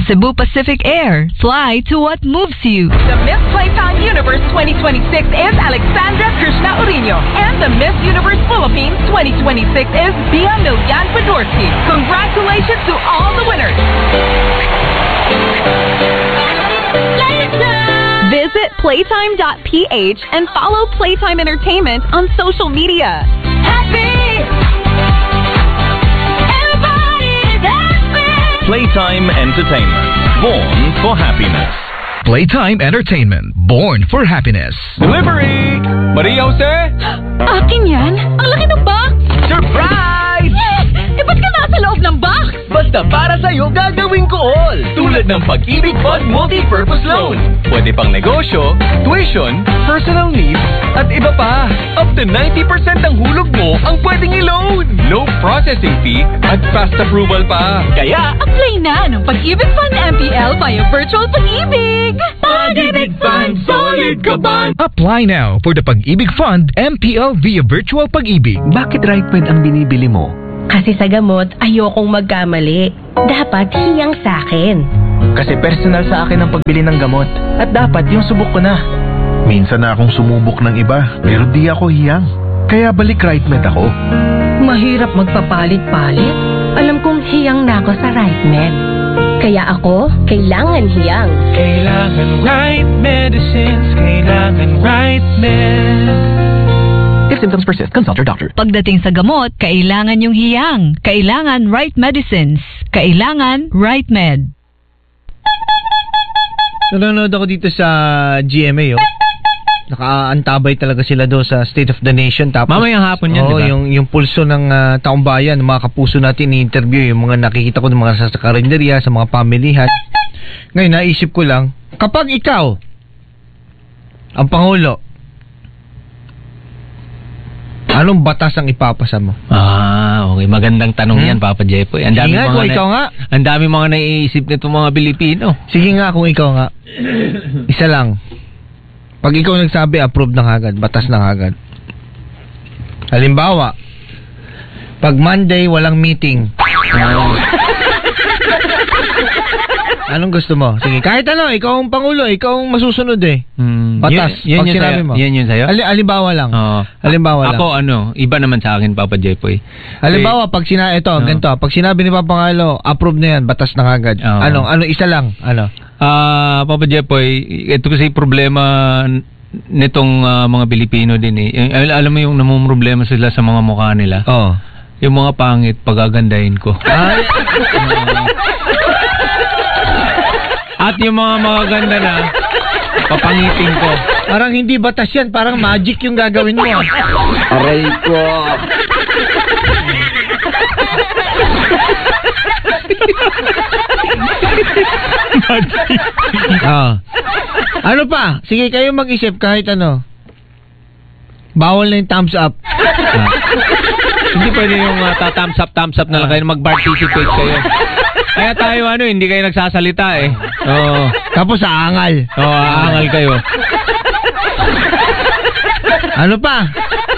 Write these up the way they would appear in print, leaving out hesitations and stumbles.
Cebu Pacific Air. Fly to what moves you. The Miss Playtime Universe 2026 is Alexandra Krishna Urino. And the Miss Universe Philippines 2026 is Bia Milyan Fedorsky. Congratulations to all the winners. Visit playtime.ph and follow Playtime Entertainment on social media. Happy! Everybody's happy! Playtime Entertainment. Born for happiness. Playtime Entertainment. Born for happiness. Delivery! Maria Jose? Akin yan? Ang laki ng box! Surprise! Eh, ba't ka nasa loob ng box? Basta para sa'yo gagawin ko all. Tulad ng Pag-ibig Fund Multi-Purpose Loan. Pwede pang negosyo, tuition, personal needs, at iba pa. Up to 90% ng hulog mo ang pwedeng i-loan. No processing fee at fast approval pa. Kaya, Apply na ng Pag-ibig Fund MPL via Virtual Pag-ibig! Pag-ibig Fund, solid ka ba? Apply now for the Pag-ibig Fund MPL via Virtual Pag-ibig. Bakit RightMed ang binibili mo? Kasi sa gamot, ayokong magkamali. Dapat hiyang sa akin. Kasi personal sa akin ang pagbili ng gamot. At dapat yung subok ko na. Minsan na akong sumubok ng iba, pero di ako hiyang. Kaya balik RightMed ako. Mahirap magpapalit-palit. Alam kong hiyang na ako sa RightMed. Kaya ako, kailangan hiyang. Kailangan right medicines, kailangan RightMed. If symptoms persist, consult your doctor. Pagdating sa gamot, kailangan yung hiyang. Kailangan right medicines. Kailangan right med. Nanonood ako dito sa GMA, oh. Nakaantabay talaga sila do sa State of the Nation. Tapos, mamayang hapon yan, diba? yung pulso ng taong bayan, mga kapuso natin ni-interview, yung mga nakikita ko ng mga sa karinderya, sa mga pamilihan. Ngayon, naisip ko lang, kapag ikaw, ang Pangulo, anong batas ang ipapasa mo? Okay. Magandang tanong yan, Papa Jepoy. Ang dami nga, kung ikaw nga. Ang dami mga naiisip nito mga Pilipino. Sige nga, kung ikaw nga. Isa lang. Pag ikaw nagsabi, approve na kagad, batas na kagad. Halimbawa, pag Monday, walang meeting. Anong gusto mo? Sige, kahit ano, ikaw ang Pangulo, ikaw ang masusunod eh. Batas, yan pag sinabi mo. Yan yun sa'yo? Halimbawa lang. Halimbawa lang. Ako, iba naman sa akin, Papa Jepoy. Halimbawa, pag ganito, pag sinabi ni Papa Pangulo, approve na yan, batas na kagad. Ano, isa lang, ano? Papa Jepoy, ito kasi problema nitong mga Pilipino din eh. Alam mo yung namumroblema sila sa mga mukha nila? Oo. Yung mga pangit, pagagandahin ko. At yung mga magaganda na, papangitin ko. Parang hindi batas yan, parang magic yung gagawin mo. Aray ko. Ano pa? Sige, kayo mag-isip kahit ano. Bawal na yung thumbs up. Hindi pwede yung thumbs up na lang kayo, mag-participate kayo. Kaya tayo hindi kayo nagsasalita eh. Oo. Tapos aangal. Oo, aangal kayo. Ano pa?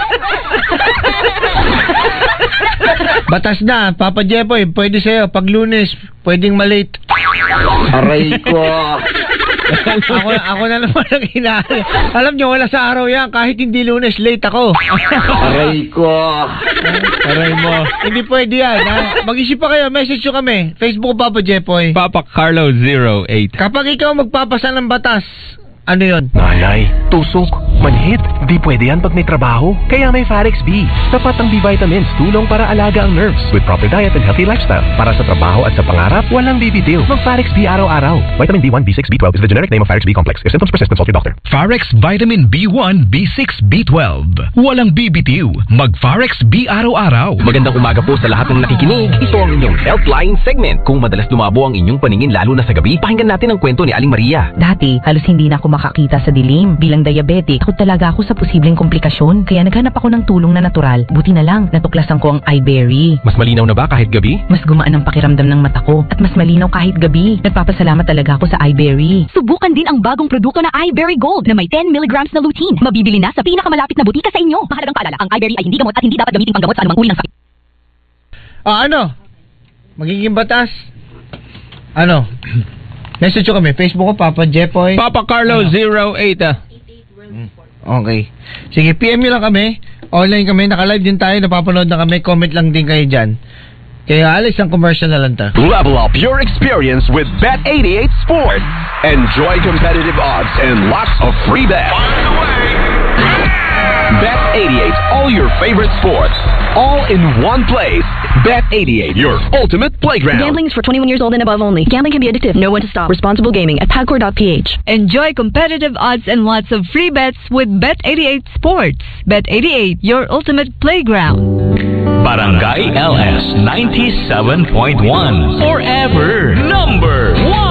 Batas na, Papa Jepoy, pwede sa'yo. Pag Lunes, pwedeng malate. Aray ko. Ako na naman ang inaano. Alam nyo, wala sa araw yan. Kahit hindi Lunes, late ako. Aray ko. Aray mo. Hindi pwede yan. Mag-isip pa kayo. Message nyo kami. Facebook Papa Jepoy. Papa Carlo 08. Kapag ikaw magpapasa ng batas, ano yun? Nalay, tusok, manhit, di pwede yan pag may trabaho. Kaya may Farex B. Tapat ang B-vitamins, tulong para alaga ang nerves. With proper diet and healthy lifestyle. Para sa trabaho at sa pangarap, walang bibitiw. Mag-Farex B araw-araw. Vitamin B1, B6, B12 is the generic name of Farex B complex. If symptoms persist, consult your doctor. Farex Vitamin B1, B6, B12. Walang bibitiw. Mag-Farex B araw-araw. Magandang umaga po sa lahat ng nakikinig. Ito ang inyong Healthline segment. Kung madalas lumabo ang inyong paningin lalo na sa gabi, pakinggan natin ang kwento ni Aling Maria. Dati, halos hindi na ako makakita sa dilim. Bilang diabetic, takot talaga ako sa posibleng komplikasyon. Kaya naghanap ako ng tulong na natural. Buti na lang, natuklasan ko ang iBerry. Mas malinaw na ba kahit gabi? Mas gumaan ang pakiramdam ng mata ko. At mas malinaw kahit gabi. Nagpapasalamat talaga ako sa iBerry. Subukan din ang bagong produkto na iBerry Gold na may 10 mg na lutein. Mabibili na sa pinakamalapit na butika sa inyo. Mahalagang paalala, ang iBerry ay hindi gamot at hindi dapat gamitin panggamot sa anumang uri ng sakit. Ano? Magiging batas? Ano? Message ko kami. Facebook ko, Papa Jepoy. Papa Carlo 08 Okay. Sige, PM nyo lang kami. Online kami. Naka-live din tayo. Napapanood na kami. Comment lang din kayo dyan. Kaya alis ang commercial na lang ta. Level up your experience with Bet88 Sport. Enjoy competitive odds and lots of free bets. Bet88, all your favorite sports, all in one place. Bet88, your ultimate playground. Gambling is for 21 years old and above only. Gambling can be addictive. Know when to stop. Responsible gaming at PAGCOR.ph. Enjoy competitive odds and lots of free bets with Bet88 Sports. Bet88, your ultimate playground. Barangay LS 97.1. Forever number 1.